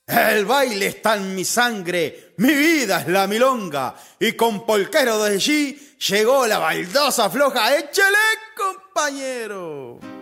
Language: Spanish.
El baile está en mi sangre, mi vida es la milonga, y con polquero de allí llegó la baldosa floja. ¡Échale, compañero!